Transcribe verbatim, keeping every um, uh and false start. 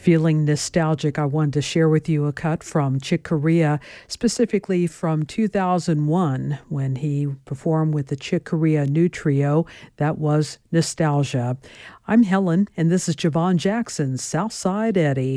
Feeling nostalgic, I wanted to share with you a cut from Chick Corea, specifically from two thousand one when he performed with the Chick Corea New Trio. That was Nostalgia. I'm Helen, and this is Javon Jackson's Southside Eddie.